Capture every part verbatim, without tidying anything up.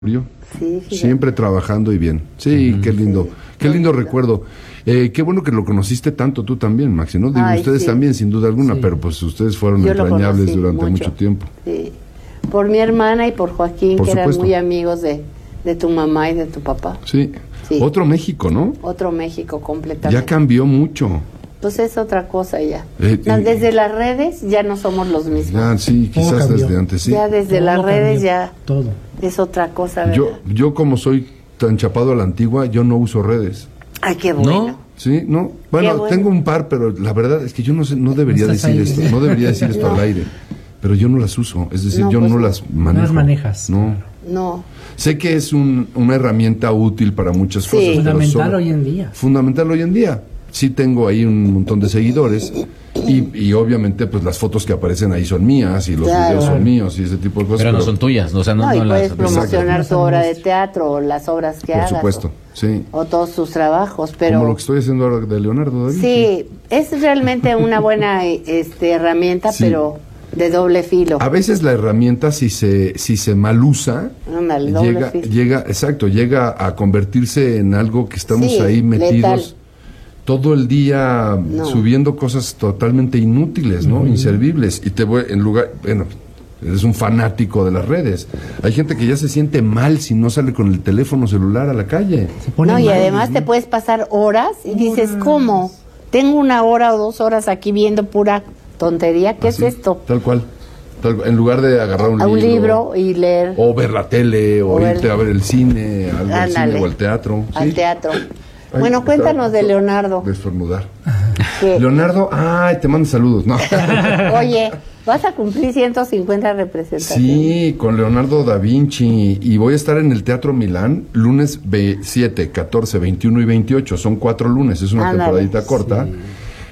murió. Sí, sí, Siempre trabajando y bien. Sí, uh-huh. qué lindo. Sí, qué lindo recuerdo. Eh, qué bueno que lo conociste tanto tú también, Maxi, ¿no? Digo, Ay, ustedes sí. también, sin duda alguna, sí. pero pues ustedes fueron Yo entrañables durante mucho. mucho tiempo. Sí. Por mi hermana y por Joaquín, por que supuesto. eran muy amigos de, de tu mamá y de tu papá. Sí. sí. Otro México, ¿no? Otro México completamente. Ya cambió mucho. Pues es otra cosa ya. Eh, desde eh, las redes ya no somos los mismos. Ya, sí, quizás desde antes, sí. Ya desde Todo las redes cambió. ya Todo. Es otra cosa, ¿verdad? Yo, yo como soy tan chapado a la antigua, yo no uso redes. Ay, qué bueno. ¿No? Sí, no. Bueno, bueno, tengo un par, pero la verdad es que yo no sé, no debería no decir esto, no debería decir esto no. al aire. Pero yo no las uso, es decir, no, yo pues no las manejo. No las manejas. No. No. Sé que es un, una herramienta útil para muchas sí. cosas. Fundamental pero solo, hoy en día. Fundamental hoy en día. Sí tengo ahí un montón de seguidores y, y obviamente pues las fotos que aparecen ahí son mías y los claro. videos son míos y ese tipo de cosas. Pero, pero no son tuyas, o sea, no, no, y no puedes las... promocionar Exacto. tu obra de teatro o las obras que Por hagas. Por supuesto, o, sí. O todos tus trabajos, pero... Como lo que estoy haciendo ahora de Leonardo da Vinci. Sí, es realmente una buena este, herramienta, sí. pero... de doble filo. A veces la herramienta, si se si se mal usa, no, llega, llega, exacto, llega a convertirse en algo que estamos sí, ahí metidos letal. todo el día no. subiendo cosas totalmente inútiles, ¿no? Uh-huh. Inservibles. Y te voy en lugar, bueno, eres un fanático de las redes. Hay gente que ya se siente mal si no sale con el teléfono celular a la calle. No, y mal, además ¿no? te puedes pasar horas y dices, ¿cómo? Tengo una hora o dos horas aquí viendo pura tontería, ¿qué Así, es esto? Tal cual. Tal, en lugar de agarrar un, a un libro, libro y leer. O ver la tele, o, o irte ver, a ver el cine, al, al cine o al teatro. Al ¿sí? teatro. Ay, bueno, cuéntanos de Leonardo. De estornudar. Leonardo, ay, te mando saludos. No. Oye, vas a cumplir ciento cincuenta representaciones. Sí, con Leonardo da Vinci. Y voy a estar en el Teatro Milán lunes siete, catorce, veintiuno y veintiocho. Son cuatro lunes, es una Ándale. temporadita corta. Sí.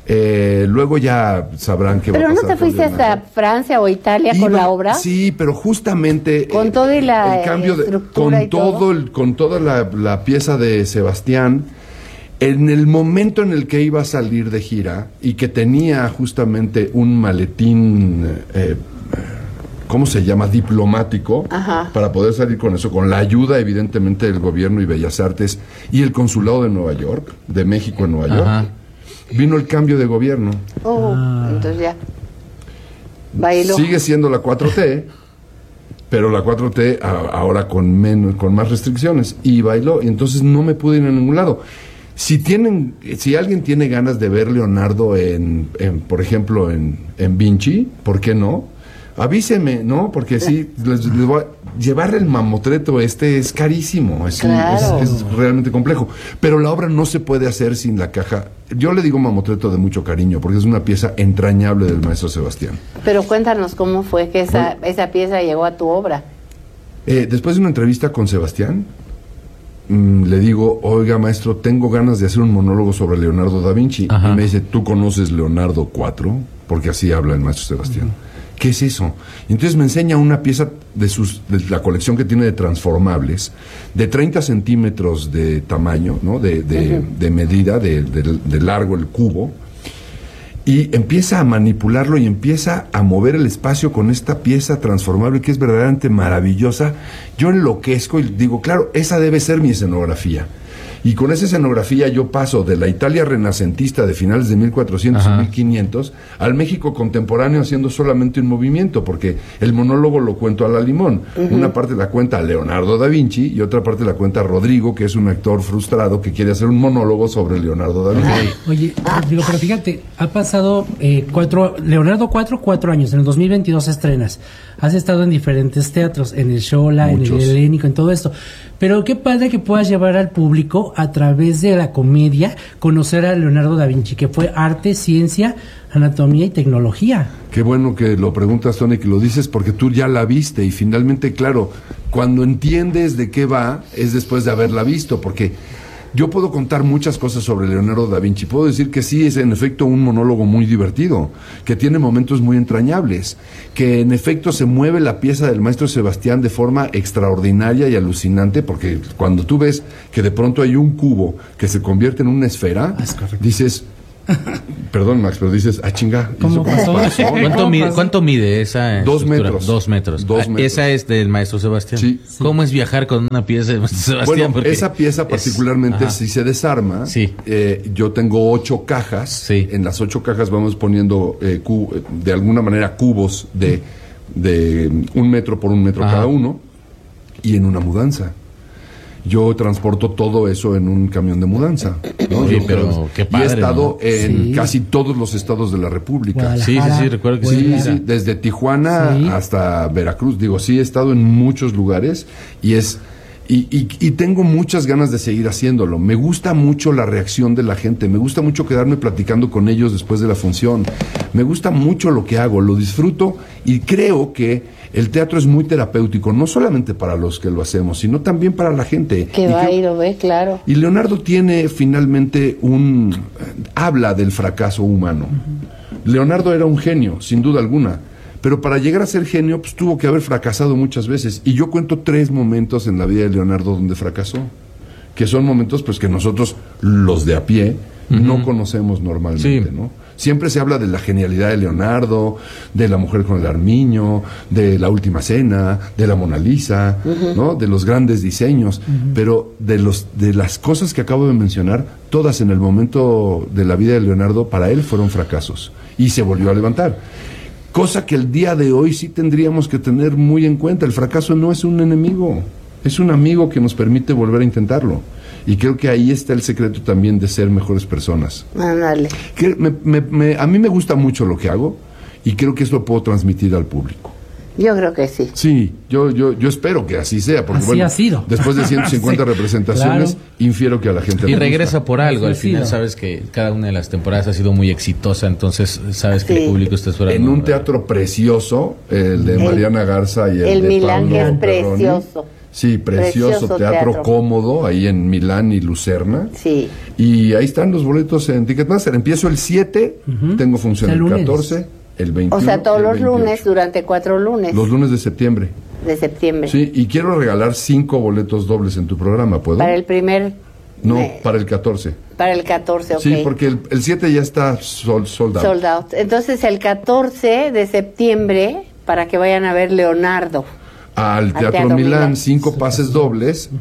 Eh, luego ya sabrán que va a pasar. ¿Pero no te fuiste hasta Francia o Italia Iba, con la obra? Sí, pero justamente con todo y la el cambio de, estructura con y todo, todo. El, con toda la, la pieza de Sebastián, en el momento en el que iba a salir de gira y que tenía justamente un maletín, eh, ¿cómo se llama? Diplomático, Ajá. para poder salir con eso, con la ayuda evidentemente del gobierno y Bellas Artes y el consulado de Nueva York, de México en Nueva York. Ajá. Vino el cambio de gobierno. Oh, ah. entonces ya. Bailó. Sigue siendo la cuatro T, pero la cuatro T a, ahora con menos, con más restricciones. Y bailó, y entonces no me pude ir a ningún lado. Si tienen, si alguien tiene ganas de ver Leonardo en, en por ejemplo, en, en Vinci, ¿por qué no? Avíseme, ¿no? Porque sí, les, les voy a, llevar el mamotreto este es carísimo, es, claro. un, es, es realmente complejo. Pero la obra no se puede hacer sin la caja. Yo le digo mamotreto de mucho cariño, porque es una pieza entrañable del maestro Sebastián. Pero cuéntanos cómo fue que esa, bueno, esa pieza llegó a tu obra. Eh, después de una entrevista con Sebastián, mmm, le digo, oiga maestro, tengo ganas de hacer un monólogo sobre Leonardo da Vinci. Ajá. Y me dice, ¿tú conoces Leonardo cuatro? Porque así habla el maestro Sebastián. Uh-huh. ¿Qué es eso? Y entonces me enseña una pieza de, sus, de la colección que tiene de transformables, de treinta centímetros de tamaño, ¿no? de, de, uh-huh. de medida, de, de, de largo el cubo, y empieza a manipularlo y empieza a mover el espacio con esta pieza transformable que es verdaderamente maravillosa. Yo enloquezco y digo, claro, esa debe ser mi escenografía. Y con esa escenografía yo paso de la Italia renacentista de finales de mil cuatrocientos Ajá. y mil quinientos al México contemporáneo haciendo solamente un movimiento, porque el monólogo lo cuento a la limón. Uh-huh. Una parte la cuenta Leonardo da Vinci y otra parte la cuenta Rodrigo, que es un actor frustrado que quiere hacer un monólogo sobre Leonardo da Vinci. Ay, oye, Rodrigo, pero fíjate, ha pasado eh, cuatro, Leonardo cuatro, cuatro años, en el dos mil veintidós estrenas. Has estado en diferentes teatros, en el Xola, Muchos. en el Helénico, en todo esto. Pero qué padre que puedas llevar al público a través de la comedia, conocer a Leonardo da Vinci, que fue arte, ciencia, anatomía y tecnología. Qué bueno que lo preguntas, Tony, que lo dices porque tú ya la viste y finalmente, claro, cuando entiendes de qué va, es después de haberla visto, porque yo puedo contar muchas cosas sobre Leonardo da Vinci. Puedo decir que sí, es en efecto un monólogo muy divertido, que tiene momentos muy entrañables, que en efecto se mueve la pieza del maestro Sebastián de forma extraordinaria y alucinante, porque cuando tú ves que de pronto hay un cubo que se convierte en una esfera, dices, Perdón, Max, pero dices, ah, chinga. ¿Cómo pasó? pasó? ¿Cuánto, mide, ¿Cuánto mide esa Dos estructura? metros. Dos metros. Dos Ah, metros. Esa es del maestro Sebastián. Sí. ¿Cómo es viajar con una pieza de maestro Sebastián? Bueno, Porque esa pieza particularmente, es, si se desarma, sí. eh, yo tengo ocho cajas. Sí. En las ocho cajas vamos poniendo eh, cu de alguna manera cubos de, de un metro por un metro Ajá. cada uno, y en una mudanza. Yo transporto todo eso en un camión de mudanza, ¿no? Oye, Yo pero creo- qué padre, y he estado ¿no? en Sí. casi todos los estados de la República. Sí, sí, sí, recuerdo que sí. Sí, Puebla. sí, desde Tijuana Sí. hasta Veracruz. Digo, sí, he estado en muchos lugares y es y, y, y tengo muchas ganas de seguir haciéndolo. Me gusta mucho la reacción de la gente, me gusta mucho quedarme platicando con ellos después de la función. Me gusta mucho lo que hago, lo disfruto y creo que el teatro es muy terapéutico, no solamente para los que lo hacemos, sino también para la gente. Que Y va a creo- ir, ¿o ve? Claro. y Leonardo tiene finalmente un... eh, habla del fracaso humano. Leonardo era un genio, sin duda alguna, pero para llegar a ser genio, pues tuvo que haber fracasado muchas veces. Y yo cuento tres momentos en la vida de Leonardo donde fracasó, que son momentos pues que nosotros, los de a pie, uh-huh. no conocemos normalmente, Sí. ¿no? Siempre se habla de la genialidad de Leonardo, de La mujer con el armiño, de La última cena, de la Mona Lisa, uh-huh. ¿no? De los grandes diseños, uh-huh. pero de los de las cosas que acabo de mencionar, todas en el momento de la vida de Leonardo para él fueron fracasos y se volvió a levantar. Cosa que el día de hoy sí tendríamos que tener muy en cuenta. El fracaso no es un enemigo, es un amigo que nos permite volver a intentarlo. Y creo que ahí está el secreto también de ser mejores personas. Ándale. Que me, me, me, a mí me gusta mucho lo que hago y creo que eso lo puedo transmitir al público. Yo creo que sí. Sí, yo, yo, yo espero que así sea, porque Así bueno, ha sido. después de ciento cincuenta Sí, representaciones, claro. infiero que a la gente Y le regresa gusta. por algo, al Sí, final sí. sabes que cada una de las temporadas ha sido muy exitosa, entonces sabes que Sí. el público está esperando. En un teatro precioso, el de El- Mariana Garza y el, el de Milán, Pablo que es Perroni. precioso. Sí, precioso, Precioso teatro, teatro. cómodo, ahí en Milán y Lucerna. Sí. Y ahí están los boletos en Ticketmaster. Empiezo el siete, Ujú. tengo función El el lunes. catorce, el veintiuno. O sea, todos y el los veintiocho. lunes, durante cuatro lunes Los lunes de septiembre. de septiembre. Sí, y quiero regalar cinco boletos dobles en tu programa, ¿puedo? Para el primer... No, me- para el catorce. para el catorce, ok. Sí, porque el, el siete ya está sol, soldado. Sold out. Entonces, el catorce de septiembre, para que vayan a ver Leonardo. Al Teatro, Teatro Milán, Milán. cinco pases dobles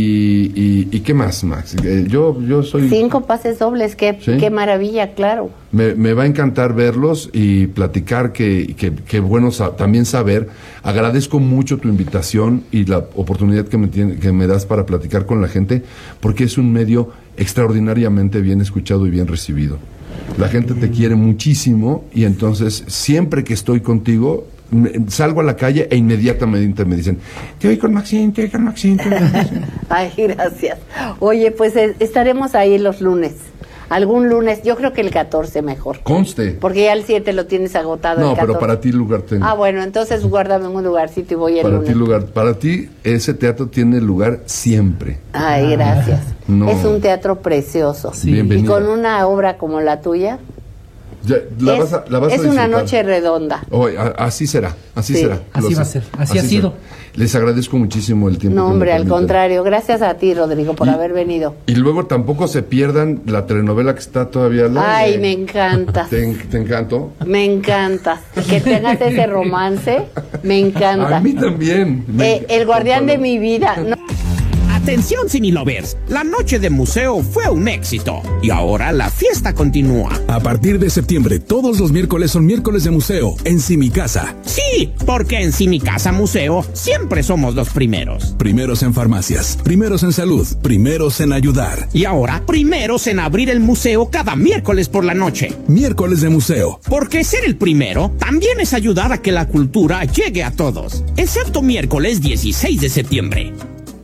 y, y, y ¿qué más, Max? Eh, yo, yo soy... Cinco pases dobles, qué, Sí. qué maravilla, claro. Me, me va a encantar verlos y platicar, que, que, que bueno sa- también saber. Agradezco mucho tu invitación y la oportunidad que me, tiene, que me das para platicar con la gente, porque es un medio extraordinariamente bien escuchado y bien recibido. La gente te quiere muchísimo y entonces siempre que estoy contigo, me- salgo a la calle e inmediatamente me dicen, te voy con Maxine, te voy con Maxine. te voy con Maxine". Ay, gracias. Oye, pues eh, estaremos ahí los lunes. Algún lunes, yo creo que el catorce mejor. Conste. Porque ya el siete lo tienes agotado. No, el pero catorce. para ti lugar tengo. Ah, bueno, entonces guárdame en un lugarcito y voy el Para lunes. ti lugar, para ti ese teatro tiene lugar siempre. Ay, gracias. No. Es un teatro precioso. Sí. Y Bienvenida. con una obra como la tuya, Ya, la es, vas a, la vas a es una disfrutar. noche redonda. Hoy, a- así será, así Sí. será. Así Lo va a sé. ser, así ha sido. será. Les agradezco muchísimo el tiempo. No, que me hombre, al permiten. contrario. Gracias a ti, Rodrigo, por Y- haber venido. Y luego tampoco se pierdan la telenovela que está todavía al Ay, aire. me encanta. ¿Te, en- te encantó? Me encanta. Que tengas ese romance, me encanta. A mí también. Me Eh, el guardián de mi vida. No, Atención Cinelovers, la noche de museo fue un éxito y ahora la fiesta continúa. A partir de septiembre, todos los miércoles son miércoles de museo en Simicasa. Sí, porque en Simicasa Museo siempre somos los primeros. Primeros en farmacias, primeros en salud, primeros en ayudar. Y ahora, primeros en abrir el museo cada miércoles por la noche. Miércoles de museo. Porque ser el primero también es ayudar a que la cultura llegue a todos. Excepto miércoles dieciséis de septiembre.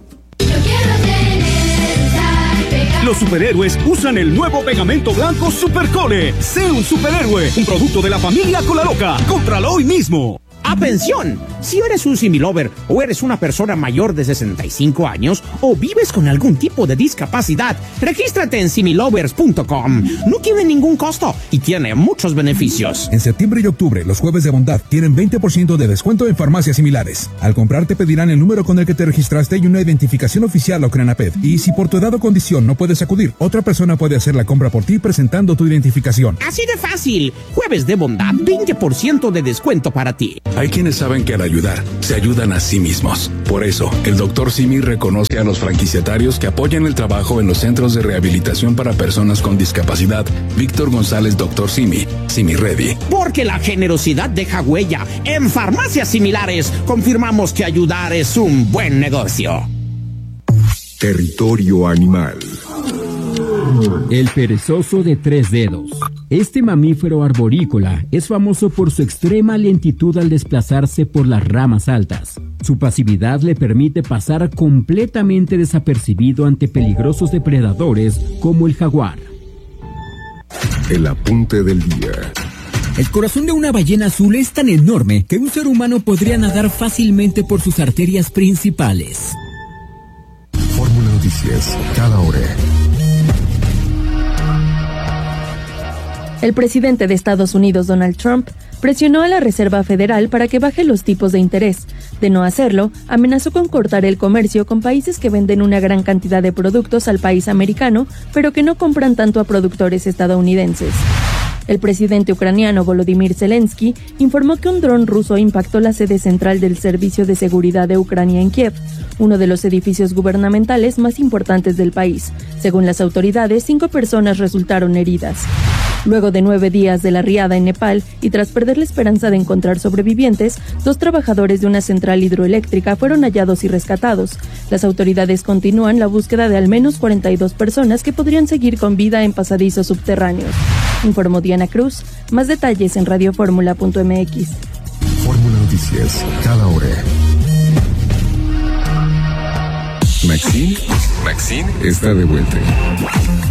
Los superhéroes usan el nuevo pegamento blanco Supercole. Sé un superhéroe, un producto de la familia Colaloca. Cómpralo hoy mismo. ¡Atención! Si eres un similover o eres una persona mayor de sesenta y cinco años o vives con algún tipo de discapacidad, regístrate en similovers punto com. No tiene ningún costo y tiene muchos beneficios. En septiembre y octubre, los jueves de bondad tienen veinte por ciento de descuento en farmacias similares. Al comprar te pedirán el número con el que te registraste y una identificación oficial o Crenaped. Y si por tu edad o condición no puedes acudir, otra persona puede hacer la compra por ti presentando tu identificación. Así de fácil. Jueves de bondad, veinte por ciento de descuento para ti. Hay quienes saben que al ayudar, se ayudan a sí mismos. Por eso, el doctor Simi reconoce a los franquiciatarios que apoyan el trabajo en los centros de rehabilitación para personas con discapacidad. Víctor González, doctor Simi, Simi Ready. Porque la generosidad deja huella. En farmacias similares, confirmamos que ayudar es un buen negocio. Territorio animal. El perezoso de tres dedos. Este mamífero arborícola es famoso por su extrema lentitud al desplazarse por las ramas altas. Su pasividad le permite pasar completamente desapercibido ante peligrosos depredadores como el jaguar. El apunte del día. El corazón de una ballena azul es tan enorme que un ser humano podría nadar fácilmente por sus arterias principales. Fórmula Noticias, cada hora. El presidente de Estados Unidos, Donald Trump, presionó a la Reserva Federal para que baje los tipos de interés. De no hacerlo, amenazó con cortar el comercio con países que venden una gran cantidad de productos al país americano, pero que no compran tanto a productores estadounidenses. El presidente ucraniano Volodymyr Zelensky informó que un dron ruso impactó la sede central del Servicio de Seguridad de Ucrania en Kiev, uno de los edificios gubernamentales más importantes del país. Según las autoridades, cinco personas resultaron heridas. Luego de nueve días de la riada en Nepal y tras perder la esperanza de encontrar sobrevivientes, dos trabajadores de una central hidroeléctrica fueron hallados y rescatados. Las autoridades continúan la búsqueda de al menos cuarenta y dos personas que podrían seguir con vida en pasadizos subterráneos. Informó Diana Cruz. Más detalles en radio fórmula punto m x. Fórmula Noticias, cada hora. Maxine, Maxine está de vuelta.